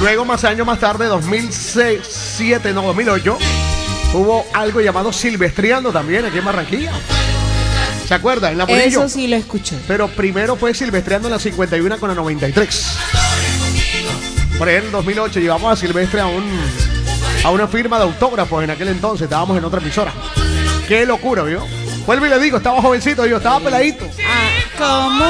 Luego, más años más tarde, 2008, hubo algo llamado Silvestreando también aquí en Barranquilla. ¿Se acuerdan? En la Murillo. Eso sí lo escuché. Pero primero fue Silvestreando en la 51 con la 93. Por ahí en el 2008 llevamos a Silvestre a una firma de autógrafos. En aquel entonces estábamos en otra emisora. Qué locura, ¿vio? Vuelvo y le digo, estaba jovencito, yo estaba peladito. ¿Cómo?